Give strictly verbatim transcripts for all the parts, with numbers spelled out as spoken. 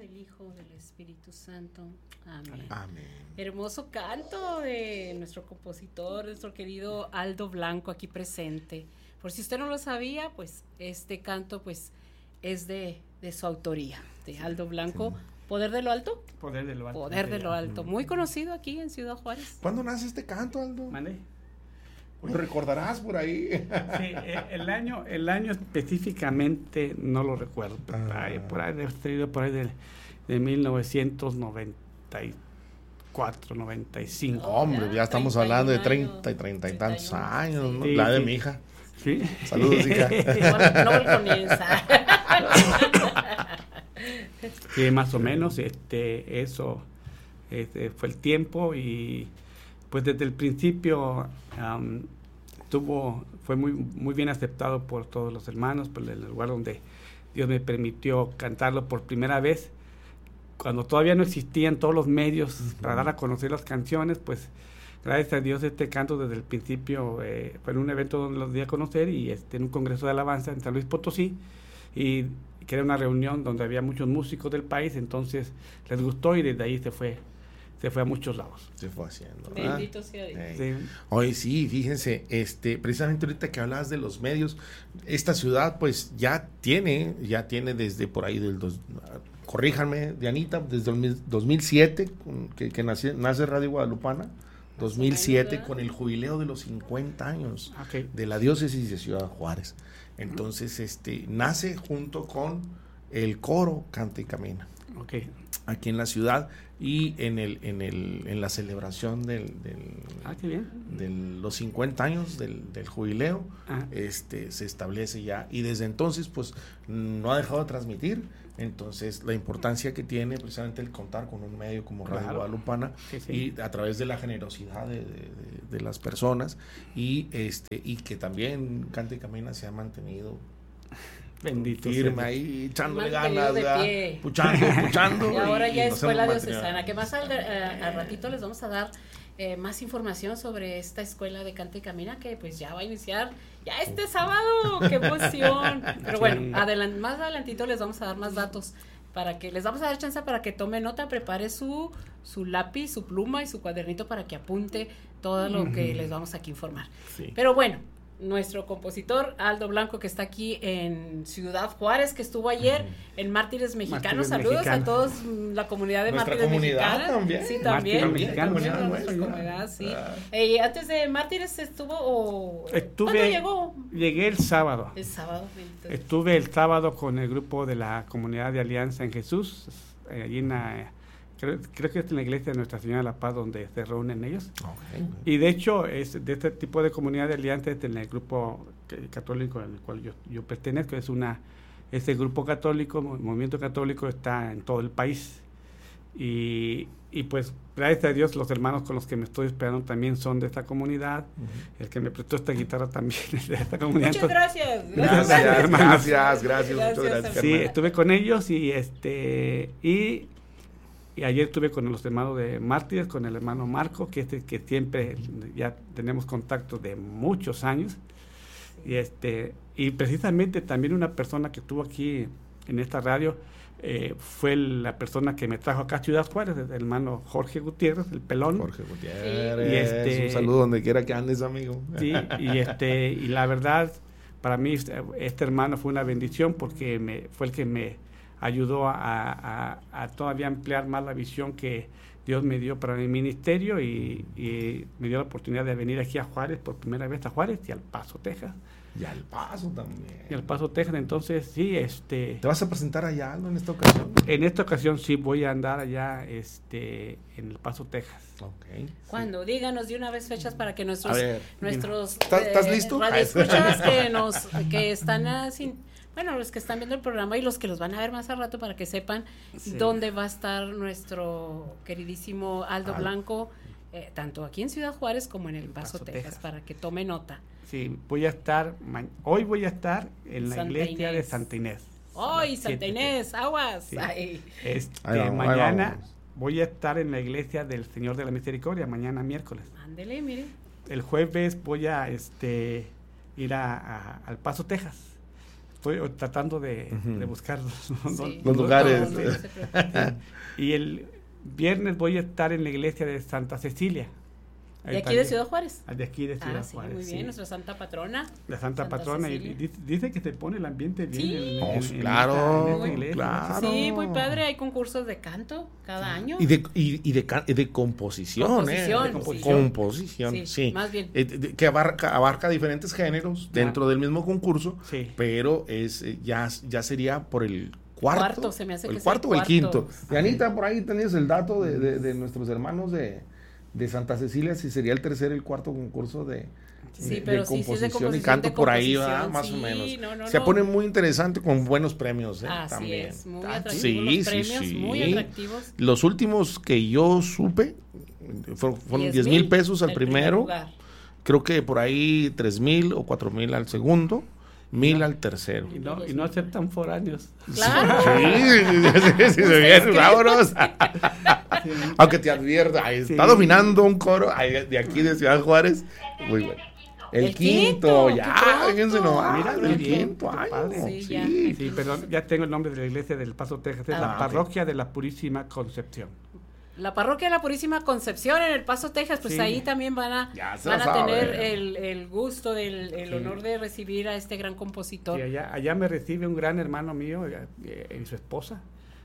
del Hijo, del Espíritu Santo. Amén. Amén. Hermoso canto de nuestro compositor, nuestro querido Aldo Blanco, aquí presente. Por si usted no lo sabía, pues este canto pues es de, de su autoría, de Aldo Blanco. Sí. ¿Poder de lo alto? Poder de lo alto. Poder de lo alto. Muy conocido aquí en Ciudad Juárez. ¿Cuándo nace este canto, Aldo? ¿Mande? ¿Lo recordarás por ahí? Sí, el año, el año específicamente no lo recuerdo. Ah. Por ahí, por por ahí de, de mil novecientos noventa y cuatro, noventa y cinco. Oh, hombre, ya estamos hablando de treinta y treinta y tantos años, ¿no? Sí, la de sí. mi hija. Sí. Saludos, hija. No comienza. Sí, más o menos, este, eso este, fue el tiempo y pues desde el principio um, tuvo, fue muy, muy bien aceptado por todos los hermanos, por el lugar donde Dios me permitió cantarlo por primera vez, cuando todavía no existían todos los medios uh-huh. para dar a conocer las canciones, pues gracias a Dios este canto desde el principio eh, fue en un evento donde los di a conocer y este, en un congreso de alabanza en San Luis Potosí, y que era una reunión donde había muchos músicos del país, entonces les gustó y desde ahí se fue se fue a muchos lados. Se fue haciendo. Bendito sea Dios. Sí. Oye, sí, fíjense, este, precisamente ahorita que hablabas de los medios, esta ciudad pues ya tiene, ya tiene desde por ahí del dos, corríjanme, Dianita, desde el dos mil siete, que, que nace, nace Radio Guadalupana, dos mil siete, con el jubileo de los cincuenta años okay. de la diócesis de Ciudad Juárez. Entonces, este, nace junto con el coro Canta y Camina. Okay. Aquí en la ciudad y en el en el en la celebración del, del ah, qué bien. de los cincuenta años del, del jubileo, ah. este se establece ya, y desde entonces pues no ha dejado de transmitir. Entonces la importancia que tiene precisamente el contar con un medio como Radio claro. Guadalupana, sí, sí. y a través de la generosidad de, de, de, de las personas, y este y que también Canta y Camina se ha mantenido bendito firme ahí, echándole ganas, puchando, puchando. Y ahora ya es escuela diocesana, que más al, a, al ratito les vamos a dar eh, más información sobre esta escuela de Canta y Camina, que pues ya va a iniciar ya este sábado. ¡Qué emoción! Pero bueno, adelant, más adelantito les vamos a dar más datos, para que les vamos a dar chance para que tome nota, prepare su, su lápiz, su pluma y su cuadernito para que apunte todo lo que les vamos aquí a informar. Sí. Pero bueno, nuestro compositor Aldo Blanco, que está aquí en Ciudad Juárez, que estuvo ayer uh-huh. en Mártires Mexicanos. Mártires Saludos Mexicanos. A todos, la comunidad de Nuestra Mártires comunidad Mexicanos. También. Sí, también. Mártires Comunidad, nuestra comunidad, sí. Ah. Eh, antes de Mártires estuvo, o Estuve, ¿cuándo llegó? Llegué el sábado. El sábado. Entonces. Estuve el sábado con el grupo de la comunidad de Alianza en Jesús, eh, allí en la... Creo, creo que es en la iglesia de Nuestra Señora de la Paz donde se reúnen ellos. Okay. Y de hecho, es de este tipo de comunidad de alianzas en el grupo católico al cual yo, yo pertenezco. Es una, ese grupo católico, movimiento católico, está en todo el país. Y, y pues, gracias a Dios, los hermanos con los que me estoy esperando también son de esta comunidad. Uh-huh. El que me prestó esta guitarra también es de esta comunidad. Muchas gracias. Gracias, gracias, hermanos. Gracias, gracias, gracias, muchas gracias. Sí, estuve con ellos y este y Y ayer estuve con los hermanos de Mártires, con el hermano Marco, que es el que siempre ya tenemos contacto de muchos años. Y este y precisamente también una persona que estuvo aquí en esta radio eh, fue la persona que me trajo acá a Ciudad Juárez, el hermano Jorge Gutiérrez, el pelón. Jorge Gutiérrez. Y este, un saludo donde quiera que andes, amigo. Sí, y este y la verdad, para mí este hermano fue una bendición porque me, fue el que me ayudó a, a, a todavía ampliar más la visión que Dios me dio para mi ministerio, y, y me dio la oportunidad de venir aquí a Juárez por primera vez a Juárez y al Paso, Texas. Y al Paso también. Y al Paso, Texas. Entonces, sí, este... ¿Te vas a presentar allá, Aldo, en esta ocasión? En esta ocasión sí voy a andar allá este, en el Paso, Texas. Okay. Cuando sí. Díganos de una vez fechas para que nuestros... ver, nuestros ¿Estás, eh, ¿estás listo? radioescuchas que, nos, que están así... Bueno, los que están viendo el programa y los que los van a ver más al rato, para que sepan sí. dónde va a estar nuestro queridísimo Aldo ah. Blanco, eh, tanto aquí en Ciudad Juárez como en El Paso, Paso Texas, Texas, para que tome nota. Sí, voy a estar, hoy voy a estar en la Santa iglesia Inés. de Santa Inés. ¡Ay, Santa Inés! ¡Aguas! Sí. Ay. Este, ahí vamos, mañana ahí vamos. Voy a estar en la iglesia del Señor de la Misericordia, mañana miércoles. Ándele, mire. El jueves voy a este, ir a, a, al Paso, Texas. estoy tratando de, uh-huh. de buscar los, sí. los lugares. No, no, no y el viernes voy a estar en la iglesia de Santa Cecilia. ¿De aquí de Ciudad Juárez? De aquí de Ciudad ah, sí, Juárez. Muy bien, sí. nuestra santa patrona. La santa, santa patrona. Cecilia. Y dice, dice que se pone el ambiente bien. Sí, en, en, en, claro, en esta iglesia. claro. Sí, muy padre. Hay concursos de canto cada sí. año. Y de, y, y de, de composición. Composición. ¿eh? De composición, sí. composición sí, sí. Más bien. Eh, de, que abarca, abarca diferentes géneros dentro ah. del mismo concurso, sí. pero es ya, ya sería por el cuarto. Cuarto, se me hace el que cuarto o el quinto. Y Anita, por ahí tenías el dato de, de, de nuestros hermanos de, de Santa Cecilia, si sería el tercer el cuarto concurso de, sí, de, pero de, sí, composición sí es de composición y canto, por ahí va, más sí, o menos. No, no, Se no. pone muy interesante con buenos premios, ¿eh? Así también. es, muy ah, atractivos sí, los sí, premios, sí. muy atractivos. Los últimos que yo supe fueron, fueron diez mil pesos al primero, primer creo que por ahí tres mil o cuatro mil al segundo. Mil no, al tercero. Y no, y no aceptan foráneos. Claro. Sí, sí, sí, sí, se vienen, vámonos. Sí. Aunque te advierta, ahí está sí. dominando un coro ahí, de aquí de Ciudad Juárez. Muy bueno. El, el quinto, quinto, ya, fíjense nomás. Mira, el quinto año. Sí, sí. Ya. sí, perdón, ya tengo el nombre de la iglesia del Paso, Texas. Es ah, la Parroquia okay. de la Purísima Concepción. La Parroquia de la Purísima Concepción en El Paso, Texas, pues sí. ahí también van a, van a tener el, el gusto, el, el sí. honor de recibir a este gran compositor. Sí, allá, allá me recibe un gran hermano mío eh, y su esposa,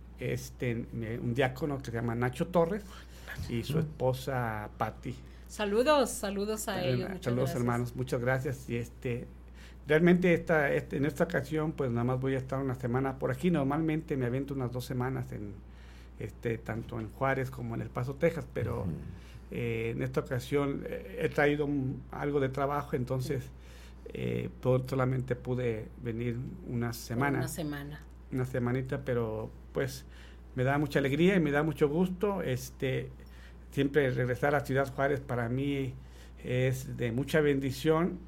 este, un diácono que se llama Nacho Torres y su esposa Patti. Saludos, saludos a ellos. Muchas saludos gracias. Hermanos, muchas gracias. Y este, realmente esta, este, en esta ocasión pues nada más voy a estar una semana por aquí. Normalmente me aviento unas dos semanas en Este, tanto en Juárez como en El Paso, Texas, pero uh-huh. eh, en esta ocasión eh, he traído un, algo de trabajo, entonces eh, solamente pude venir una semana. Una semana. Una semanita, pero pues me da mucha alegría y me da mucho gusto. Este, siempre regresar a Ciudad Juárez para mí es de mucha bendición.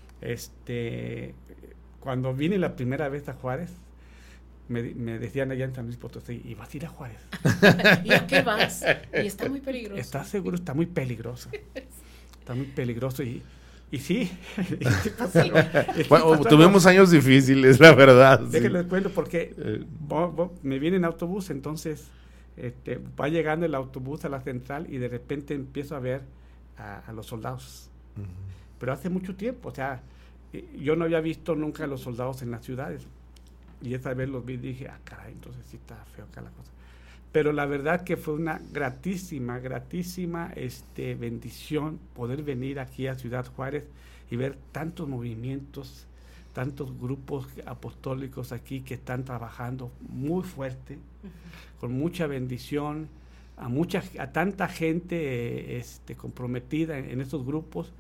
Este, cuando vine la primera vez a Juárez, Me, me decían allá en San Luis Potosí, ¿y vas a ir a Juárez? ¿Y a qué vas? Y está muy peligroso. ¿Estás seguro? Está muy peligroso. Está muy peligroso y, y sí. sí. Bueno, tuvimos años difíciles, la verdad. Déjenles sí. cuento porque eh. bo, bo, me viene en autobús, entonces este, va llegando el autobús a la central y de repente empiezo a ver a, a los soldados. Uh-huh. Pero hace mucho tiempo, o sea, yo no había visto nunca a los soldados en las ciudades. Y esa vez los vi y dije, ah, caray, entonces sí está feo acá la cosa. Pero la verdad que fue una gratísima, gratísima este, bendición poder venir aquí a Ciudad Juárez y ver tantos movimientos, tantos grupos apostólicos aquí que están trabajando muy fuerte, uh-huh. con mucha bendición, a mucha, a tanta gente este, comprometida en, en estos grupos,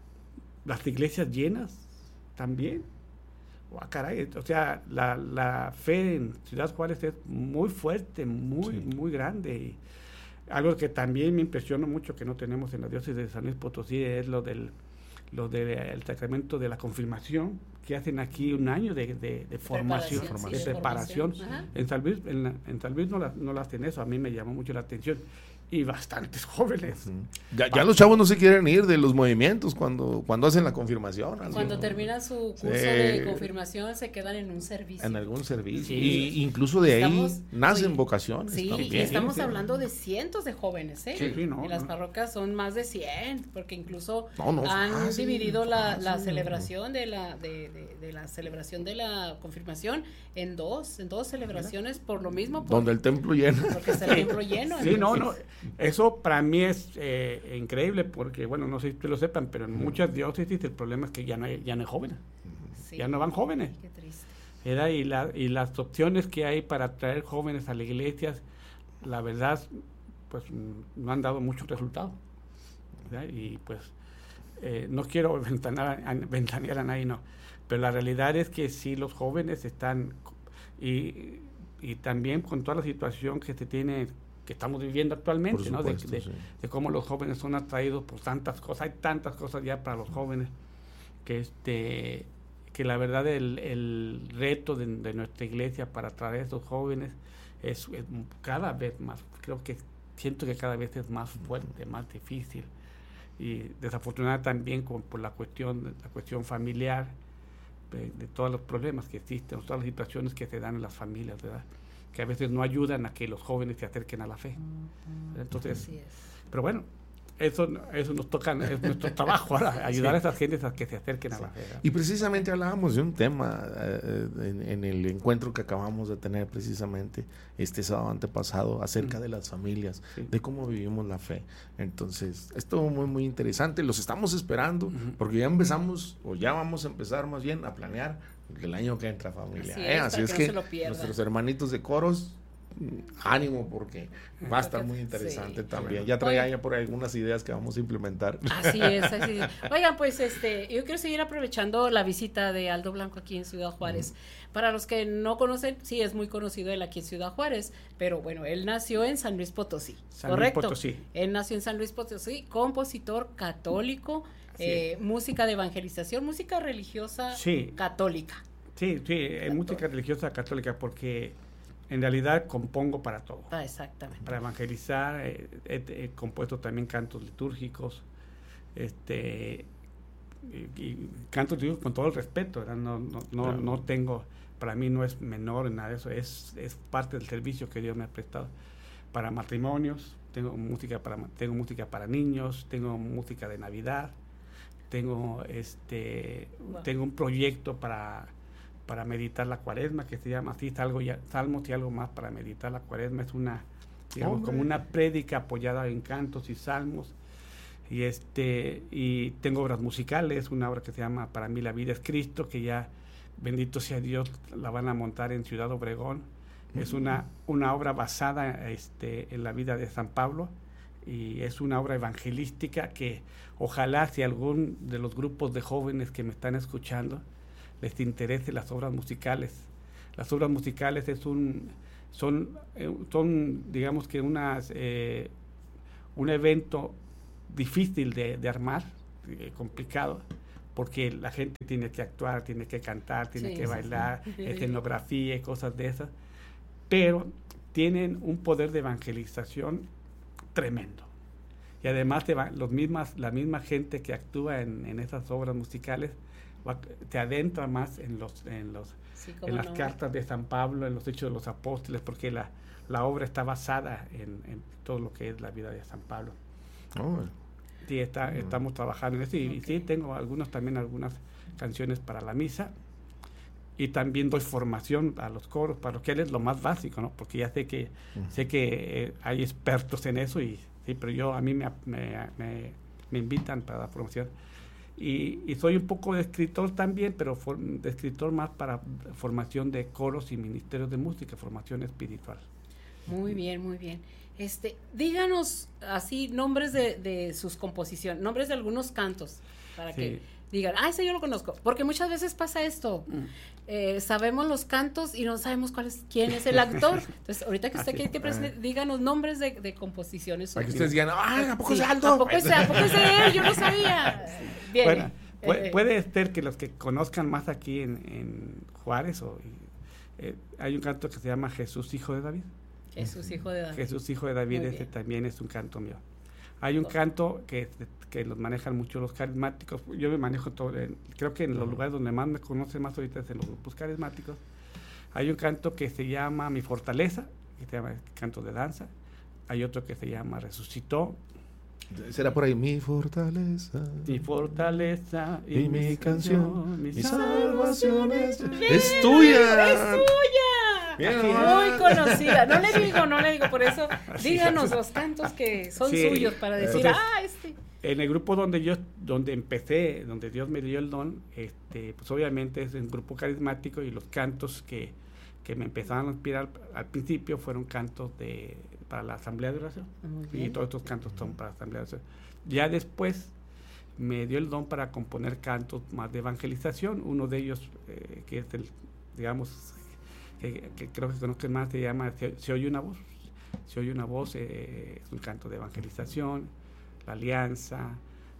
las iglesias llenas también. Oh, caray, o sea, la, la fe en Ciudad Juárez es muy fuerte, muy, sí. muy grande. Y algo que también me impresionó mucho que no tenemos en la diócesis de San Luis Potosí es lo del lo del sacramento de la confirmación, que hacen aquí un año de, de, de formación, preparación, de sí, preparación. formación. En San Luis, en, la, en San Luis no, la, no la hacen eso, a mí me llamó mucho la atención. Y bastantes jóvenes. Uh-huh. Ya, ya los chavos no se quieren ir de los movimientos cuando, cuando hacen la confirmación. Cuando ¿no? terminan su curso sí. de confirmación se quedan en un servicio. En algún servicio. Sí. Y incluso de estamos, ahí nacen oye, vocaciones. Sí, también. Y estamos sí, hablando de cientos de jóvenes, ¿eh? Sí, sí, no, en las no. parroquias son más de cien, porque incluso no, no, han fácil, dividido la, fácil. la celebración de la de, de, de la celebración de la confirmación en dos, en dos celebraciones por lo mismo. Por, donde el templo lleno. Porque está el templo lleno. Sí, no, no. Eso para mí es eh, increíble porque, bueno, no sé si ustedes lo sepan, pero en uh-huh. muchas diócesis el problema es que ya no hay, ya no hay jóvenes. Sí. Ya no van jóvenes. Qué triste. ¿Verdad? Y, la, y las opciones que hay para traer jóvenes a las iglesias, la verdad, pues no han dado mucho resultado. ¿Verdad? Y pues eh, no quiero ventanear a, ventanear a nadie, no. Pero la realidad es que sí, los jóvenes están, y, y también con toda la situación que se tiene, que estamos viviendo actualmente, supuesto, ¿no? De, de, sí. de cómo los jóvenes son atraídos por tantas cosas, hay tantas cosas ya para los jóvenes, que este que la verdad el, el reto de, de nuestra iglesia para atraer a esos jóvenes es, es cada vez más, creo que siento que cada vez es más fuerte, más difícil, y desafortunadamente también con, por la cuestión, la cuestión familiar, de, de todos los problemas que existen, todas las situaciones que se dan en las familias, ¿verdad? Que a veces no ayudan a que los jóvenes se acerquen a la fe. Entonces, Así es. pero bueno, eso, eso nos toca, es nuestro trabajo ahora, ayudar sí. a esas gentes a que se acerquen sí. a la fe, ¿verdad? Y precisamente hablábamos de un tema eh, en, en el encuentro que acabamos de tener precisamente este sábado antepasado acerca mm. de las familias, sí. de cómo vivimos la fe. Entonces, esto muy muy interesante, los estamos esperando mm-hmm. porque ya empezamos, o ya vamos a empezar más bien a planear el año que entra, familia. Así ¿eh? es, Así es que, que no nuestros hermanitos de coros, ánimo, porque va a estar muy interesante sí. también. Ya traía ya por ahí algunas ideas que vamos a implementar. Así es, así es. Oigan, pues este, yo quiero seguir aprovechando la visita de Aldo Blanco aquí en Ciudad Juárez. Mm. Para los que no conocen, sí es muy conocido él aquí en Ciudad Juárez, pero bueno, él nació en San Luis Potosí, San ¿correcto? Luis Potosí. Él nació en San Luis Potosí, compositor católico, eh, música de evangelización, música religiosa sí. católica. Sí, sí, es música religiosa católica porque en realidad compongo para todo. Ah, exactamente. Para evangelizar, eh, he, he compuesto también cantos litúrgicos, este, y, y cantos litúrgicos con todo el respeto, ¿verdad? No, no, no, claro. no tengo, para mí no es menor en nada de eso, es, es parte del servicio que Dios me ha prestado. Para matrimonios, tengo música para, tengo música para niños, tengo música de Navidad, tengo, este, wow. tengo un proyecto para... para meditar la cuaresma, que se llama así, salgo ya, salmos y algo más para meditar la cuaresma, es una, digamos, Hombre. como una prédica apoyada en cantos y salmos, y este, y tengo obras musicales, una obra que se llama Para mí la vida es Cristo, que ya, bendito sea Dios, la van a montar en Ciudad Obregón, uh-huh. es una, una obra basada este, en la vida de San Pablo, y es una obra evangelística que ojalá si algún de los grupos de jóvenes que me están escuchando les interese las obras musicales. Las obras musicales es un son, son digamos que unas, eh, un evento difícil de, de armar, eh, complicado, porque la gente tiene que actuar, tiene que cantar, tiene sí, que sí, bailar, sí. escenografía y cosas de esas, pero tienen un poder de evangelización tremendo. Y además te va, los mismas, la misma gente que actúa en, en esas obras musicales te adentra más en los en los sí, en las no. cartas de San Pablo, en los Hechos de los Apóstoles, porque la, la obra está basada en, en todo lo que es la vida de San Pablo. Oh. Sí, está, oh. estamos trabajando en eso y, okay. y sí, tengo algunos también algunas canciones para la misa y también doy formación a los coros parroquiales, lo más básico, ¿no? Porque ya sé que uh-huh. sé que eh, hay expertos en eso y sí, pero yo a mí me, me, me, me invitan para la formación. Y, y soy un poco de escritor también, pero for, de escritor más para formación de coros y ministerios de música, formación espiritual. Muy bien, muy bien. Este, díganos así nombres de, de sus composiciones, nombres de algunos cantos, para sí. que digan, ah, ese yo lo conozco, porque muchas veces pasa esto, mm. eh, sabemos los cantos y no sabemos cuál es, quién es el actor. Entonces, ahorita que usted quiere que presente, díganos nombres de, de composiciones. Para que ustedes digan, ah, ¿a poco sí, es Aldo? ¿A poco es, ¿a poco es él? Yo no sabía. Bien. Bueno, eh, puede, puede ser que los que conozcan más aquí en, en Juárez, o, eh, hay un canto que se llama Jesús, Hijo de David. Jesús, Hijo de David. Jesús, Hijo de David, Muy ese bien. También es un canto mío. Hay un canto que, que los manejan mucho los carismáticos. Yo me manejo todo, en, creo que en los lugares donde más me conocen más ahorita es en los grupos carismáticos. Hay un canto que se llama Mi Fortaleza, que se llama Canto de Danza. Hay otro que se llama Resucitó. Será por ahí Mi Fortaleza. Mi Fortaleza y, y mi, mi canción, mi salvación es, es tuya. Es tuya. Bien, muy conocida, no le digo, no le digo, por eso díganos los cantos que son sí, suyos para decir, entonces, ah, este. En el grupo donde yo, donde empecé, donde Dios me dio el don, este, pues obviamente es un grupo carismático y los cantos que, que me empezaron a inspirar al principio fueron cantos de para la Asamblea de Oración y todos estos cantos son para la Asamblea de Oración. Ya después me dio el don para componer cantos más de evangelización, uno de ellos eh, que es el, digamos, Que, que creo que conozco más, se llama Se, se oye una voz. Se oye una voz, eh, es un canto de evangelización, la alianza,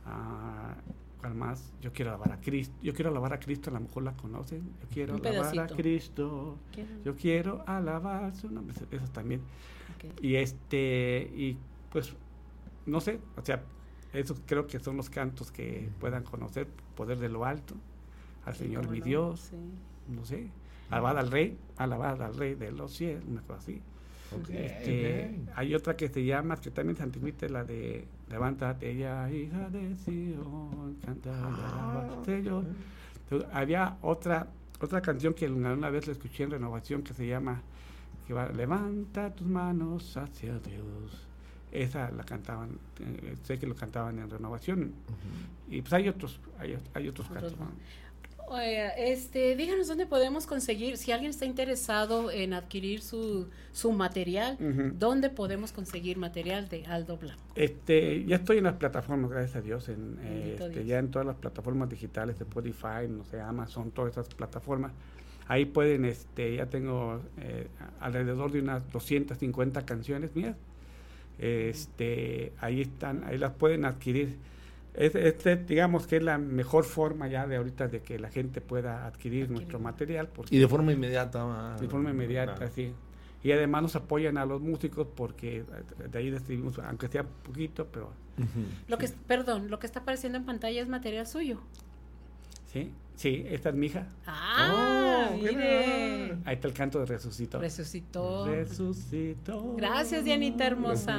uh, ¿cuál más? Yo quiero alabar a Cristo. Yo quiero alabar a Cristo, a lo mejor la conocen. Yo quiero un alabar pedacito. A Cristo. ¿Quién? Yo quiero alabar su nombre. Eso también. Okay. Y este, y pues, no sé, o sea, esos creo que son los cantos que puedan conocer, Poder de lo Alto. al Señor mi no? Dios, Sí. no sé, alabad al Rey, alabad al Rey de los cielos, una cosa así. Okay, Este, okay. Hay otra que se llama, que también es antigüita, la de levántate ya, hija de Sion, canta y alaba al Señor. Entonces, había otra otra canción que una, una vez la escuché en Renovación que se llama que va, levanta tus manos hacia Dios. Esa la cantaban, eh, sé que lo cantaban en Renovación. Uh-huh. Y pues hay otros, hay, hay otros cantos. Oye, este, díganos dónde podemos conseguir, si alguien está interesado en adquirir su, su material, uh-huh. ¿dónde podemos conseguir material de Aldo Blanco? Este, ya estoy en las plataformas, gracias a Dios, en, eh, este, ya en todas las plataformas digitales de Spotify, no sé, Amazon, todas esas plataformas. Ahí pueden, este, ya tengo eh, alrededor de unas doscientas cincuenta canciones mías. Este, ahí están, ahí las pueden adquirir. Este, este, digamos que es la mejor forma ya de ahorita de que la gente pueda adquirir, adquirir. nuestro material. Y de forma inmediata. De forma inmediata, claro. Sí. Y además nos apoyan a los músicos porque de ahí recibimos, aunque sea poquito, pero... Uh-huh. Lo que, perdón, lo que está apareciendo en pantalla es material suyo. Sí, sí, esta es mi hija. Ah, oh, mire. Ahí está el canto de Resucitó. Resucitó. Resucitó. Gracias, Dianita hermosa.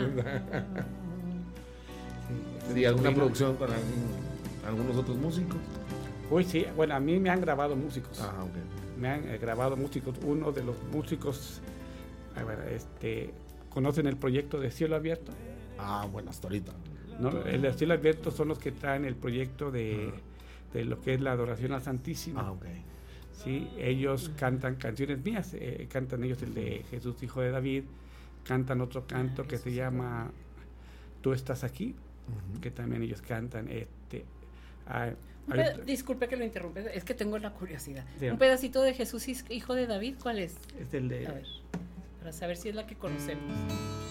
¿Y alguna producción para algunos otros músicos? Uy, sí, bueno, a mí me han grabado músicos. Ah, ok. Me han eh, grabado músicos. Uno de los músicos, a ver, este, ¿conocen el proyecto de Cielo Abierto? Ah, bueno, hasta ahorita. No, el de Cielo Abierto son los que traen el proyecto de, de lo que es la adoración al Santísimo. Ah, ok. Sí, ellos cantan canciones mías, eh, cantan ellos el de Jesús, Hijo de David, cantan otro canto ah, que se llama Tú estás aquí. Uh-huh. Que también ellos cantan este ah, peda- disculpe que lo interrumpa, es que tengo la curiosidad. Sí. Un pedacito de Jesús hijo de David, ¿cuál es? Es el de a ver, para saber si es la que conocemos.